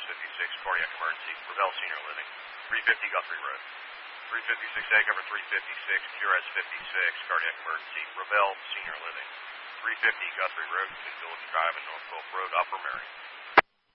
56, cardiac emergency, Ravel Senior Living, 350 Guthrie Road. 356A, cover 356, QRS 56, cardiac emergency, Ravel Senior Living, 350 Guthrie Road, Twin Village Drive, and North Gulf Road, Upper Marion.